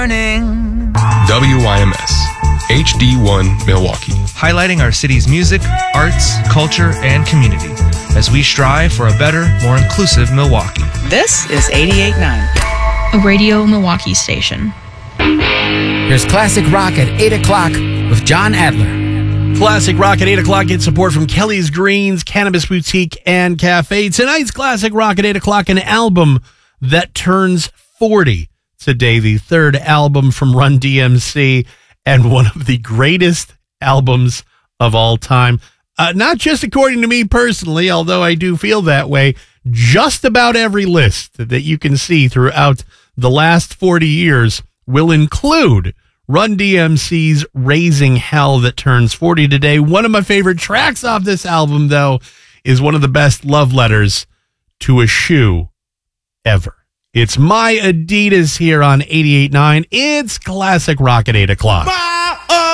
WYMS, HD1 Milwaukee. Highlighting our city's music, arts, culture, and community as we strive for a better, more inclusive Milwaukee. This is 88.9, a Radio Milwaukee station. Here's Classic Rock at 8 o'clock with John Adler. Classic Rock at 8 o'clock gets support from Kelly's Greens, Cannabis Boutique, and Cafe. Tonight's Classic Rock at 8 o'clock, an album that turns 40 today, the third album from Run DMC, and one of the greatest albums of all time. Not just according to me personally, although I do feel that way. Just about every list that you can see throughout the last 40 years will include Run DMC's Raising Hell that turns 40 today. One of my favorite tracks off this album, though, is one of the best love letters to a shoe ever. It's My Adidas here on 88.9. It's Classic Rock at 8 o'clock.